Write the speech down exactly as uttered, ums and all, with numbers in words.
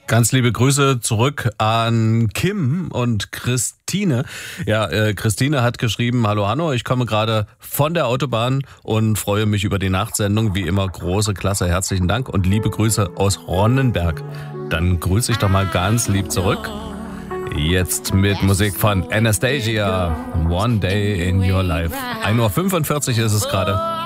Ganz liebe Grüße zurück an Kim und Christine. Ja, äh, Christine hat geschrieben, hallo Hanno, ich komme gerade von der Autobahn und freue mich über die Nachtsendung. Wie immer große Klasse, herzlichen Dank und liebe Grüße aus Ronnenberg. Dann grüße ich doch mal ganz lieb zurück. Jetzt mit Musik von Anastasia, One Day in Your Life. ein Uhr fünfundvierzig ist es gerade.